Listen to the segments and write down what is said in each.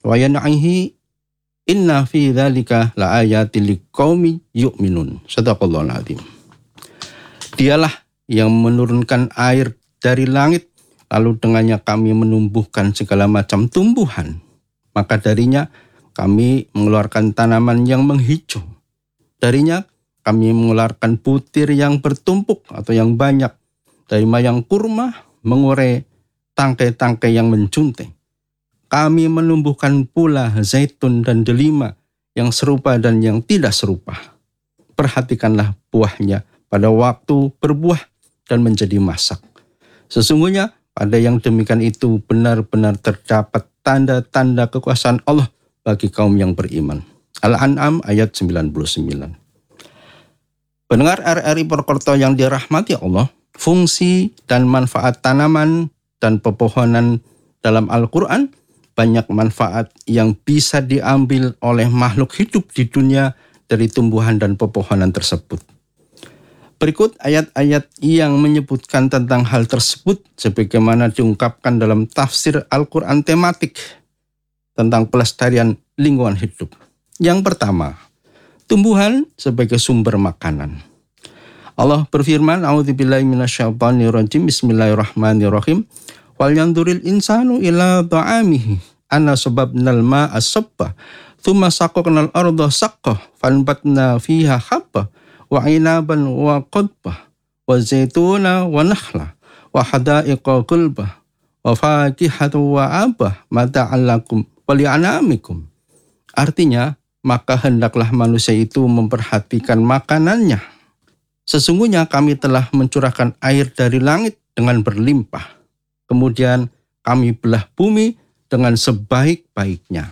wa yan'ihi inna fi dzalika laayatil liqaumi yu'minun. Shadaqallahul azim. Dialah yang menurunkan air dari langit, lalu dengannya kami menumbuhkan segala macam tumbuhan. Maka darinya kami mengeluarkan tanaman yang menghijau. Darinya kami mengeluarkan butir yang bertumpuk atau yang banyak. Dari mayang kurma mengurai tangkai-tangkai yang menjuntai. Kami menumbuhkan pula zaitun dan delima yang serupa dan yang tidak serupa. Perhatikanlah buahnya pada waktu berbuah dan menjadi masak. Sesungguhnya pada yang demikian itu benar-benar terdapat tanda-tanda kekuasaan Allah bagi kaum yang beriman. Al-An'am ayat 99. Pendengar RRI Purwokerto yang dirahmati Allah, fungsi dan manfaat tanaman dan pepohonan dalam Al-Quran, banyak manfaat yang bisa diambil oleh makhluk hidup di dunia dari tumbuhan dan pepohonan tersebut. Berikut ayat-ayat yang menyebutkan tentang hal tersebut sebagaimana diungkapkan dalam tafsir Al-Quran tematik tentang pelestarian lingkungan hidup. Yang pertama, tumbuhan sebagai sumber makanan. Allah berfirman, A'udzubillahi minasyaitonirrajim, Bismillahirrahmanirrahim. Wal yanzuril insanu ila ta'amihi anna sababnal ma'a sabba thumma saqaqnal arda saqqa fanbatna fiha habba wa inaban wa qadbah wa zaituna wa nakhla wa hadaiqa gulbah wa fakihatu wa abah mata'an lakum wa li'anamikum. Artinya, maka hendaklah manusia itu memperhatikan makanannya. Sesungguhnya kami telah mencurahkan air dari langit dengan berlimpah. Kemudian kami belah bumi dengan sebaik-baiknya.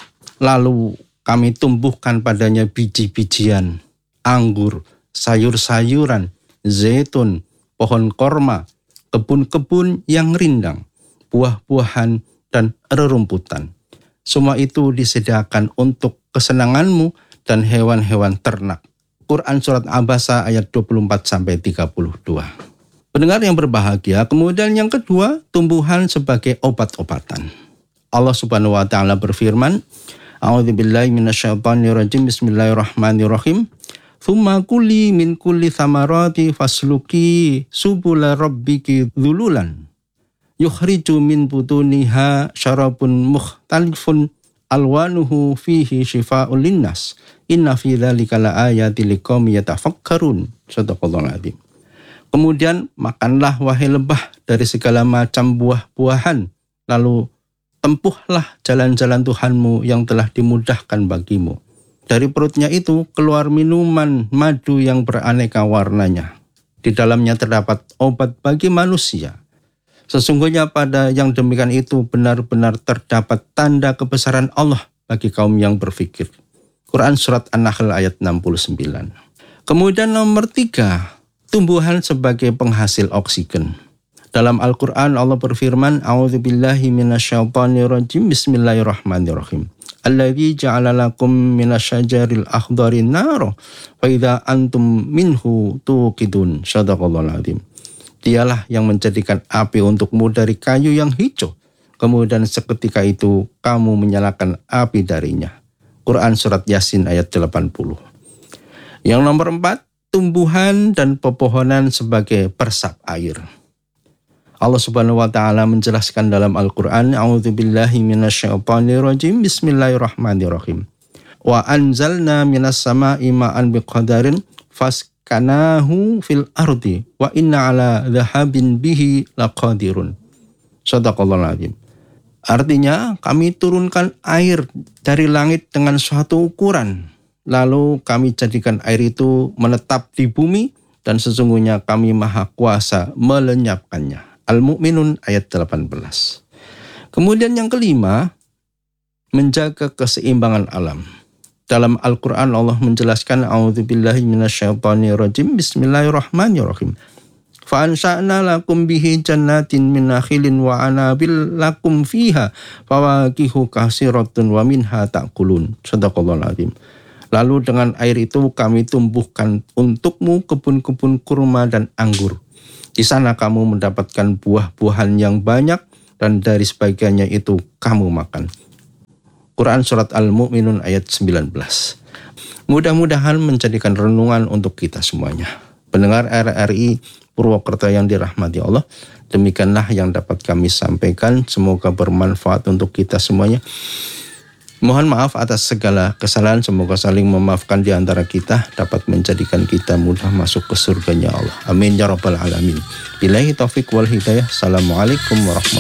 Lalu kami tumbuhkan padanya biji-bijian, anggur, sayur-sayuran, zaitun, pohon korma, kebun-kebun yang rindang, buah-buahan, dan rerumputan. Semua itu disediakan untuk kesenanganmu dan hewan-hewan ternak. Quran Surat Abasa ayat 24-32. Pendengar yang berbahagia, kemudian yang kedua, tumbuhan sebagai obat-obatan. Allah Subhanahu wa taala berfirman, A'udzubillahi minasyaitonirrajim, Bismillahirrahmanirrahim. Tsumma kuli min kulli thamarati fasluki subula rabbiki dzululan. Yukhriju min butuniha syarabun mukhtalifun alwanuhu fihi syifa'un linnas. Inna fi dzalika laayatil liqaumin yatafakkarun. Shadaqallahul azim. Kemudian makanlah wahai lebah dari segala macam buah-buahan, lalu tempuhlah jalan-jalan Tuhanmu yang telah dimudahkan bagimu. Dari perutnya itu keluar minuman madu yang beraneka warnanya. Di dalamnya terdapat obat bagi manusia. Sesungguhnya pada yang demikian itu benar-benar terdapat tanda kebesaran Allah bagi kaum yang berfikir. Quran Surat An-Nahl ayat 69. Kemudian nomor 3, tumbuhan sebagai penghasil oksigen. Dalam Al-Quran Allah berfirman, A'udzubillahi minasyaitonirrajim, Bismillahirrahmanirrahim. Alladzi ja'ala lakum minasyajaril akhdari nara wa idza antum minhu tuqidun. Shadaqallahul azim. Dialah yang menjadikan api untukmu dari kayu yang hijau. Kemudian seketika itu kamu menyalakan api darinya. Quran Surat Yasin ayat 80. Yang nomor 4, tumbuhan dan pepohonan sebagai persap air. Allah Subhanahu wa taala menjelaskan dalam Al-Qur'an, A'udzubillahi minasyaitonirrajim, Bismillahirrahmanirrahim. Wa anzalna minas sama'i ma'an biqadarin faskanahu fil ardi wa inna ala dhahabin bihi laqadirun. Shadaqallahul azim. Artinya, kami turunkan air dari langit dengan suatu ukuran. Lalu kami jadikan air itu menetap di bumi dan sesungguhnya kami maha kuasa melenyapkannya. Al-Mu'minun ayat 18. Kemudian yang kelima, menjaga keseimbangan alam. Dalam Al-Quran Allah menjelaskan, A'udzubillahi minasyaitonirrajim, Bismillahirrahmanirrahim. Fa'ansha'na lakum bihi jannatin min nakhilin wa anabil lakum fiha fawakihu kasiratun wa minha ta'kulun. Shadaqallahul azim. Lalu dengan air itu kami tumbuhkan untukmu kebun-kebun kurma dan anggur. Di sana kamu mendapatkan buah-buahan yang banyak dan dari sebagiannya itu kamu makan. Quran Surat Al-Mu'minun ayat 19. Mudah-mudahan menjadikan renungan untuk kita semuanya. Pendengar RRI Purwokerto yang dirahmati Allah, demikianlah yang dapat kami sampaikan. Semoga bermanfaat untuk kita semuanya. Mohon maaf atas segala kesalahan. Semoga saling memaafkan di antara kita dapat menjadikan kita mudah masuk ke surganya Allah. Amin ya rabbal alamin. Billahi taufik wal hidayah. Assalamualaikum warahmatullahi wabarakatuh.